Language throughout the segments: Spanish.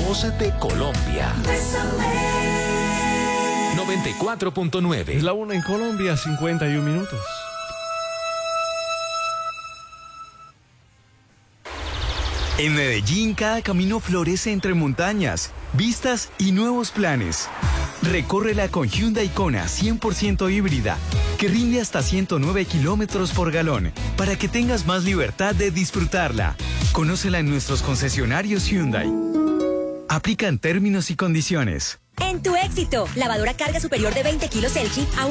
voz de Colombia. 94.9. Es la 1 en Colombia, 51 minutos. En Medellín, cada camino florece entre montañas, vistas y nuevos planes. Recórrela con Hyundai Kona 100% híbrida, que rinde hasta 109 kilómetros por galón, para que tengas más libertad de disfrutarla. Conócela en nuestros concesionarios Hyundai. Aplican términos y condiciones. En tu éxito, lavadora carga superior de 20 kilos LG a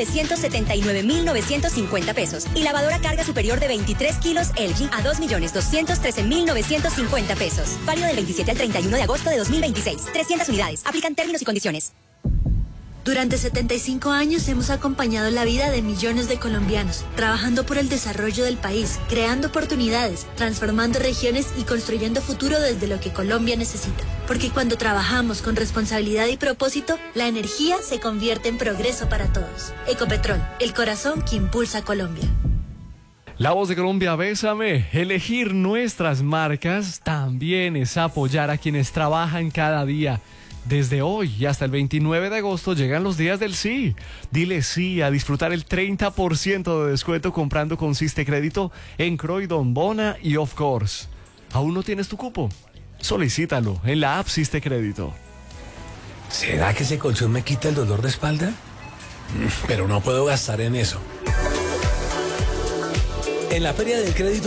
1.979.950 pesos. Y lavadora carga superior de 23 kilos LG a 2.213.950 pesos. Válido del 27 al 31 de agosto de 2026. 300 unidades. Aplican términos y condiciones. Durante 75 años hemos acompañado la vida de millones de colombianos, trabajando por el desarrollo del país, creando oportunidades, transformando regiones y construyendo futuro desde lo que Colombia necesita. Porque cuando trabajamos con responsabilidad y propósito, la energía se convierte en progreso para todos. Ecopetrol, el corazón que impulsa a Colombia. La voz de Colombia, bésame. Elegir nuestras marcas también es apoyar a quienes trabajan cada día. Desde hoy y hasta el 29 de agosto llegan los días del sí. Dile sí a disfrutar el 30% de descuento comprando con Siste Crédito en Croydon, Bona y Of Course. ¿Aún no tienes tu cupo? Solicítalo en la app Siste Crédito. ¿Será que ese colchón me quita el dolor de espalda? Pero no puedo gastar en eso. En la Feria del Crédito